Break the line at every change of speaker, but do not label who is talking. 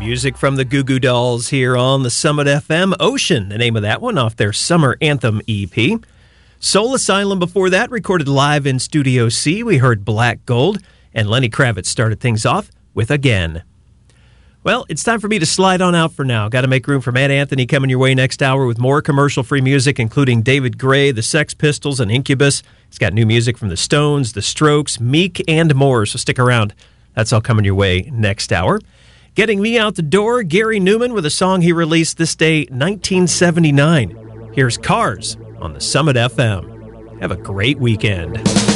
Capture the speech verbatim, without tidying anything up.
Music from the Goo Goo Dolls here on the Summit F M. Ocean, the name of that one, off their Summer Anthem E P. Soul Asylum before that, recorded live in Studio C. We heard Black Gold, and Lenny Kravitz started things off with Again. Well, it's time for me to slide on out for now. Got to make room for Matt Anthony coming your way next hour with more commercial-free music, including David Gray, the Sex Pistols, and Incubus. He's got new music from the Stones, the Strokes, Meek, and more, so stick around. That's all coming your way next hour. Getting me out the door, Gary Newman with a song he released this day, nineteen seventy-nine. Here's Cars on the Summit F M. Have a great weekend.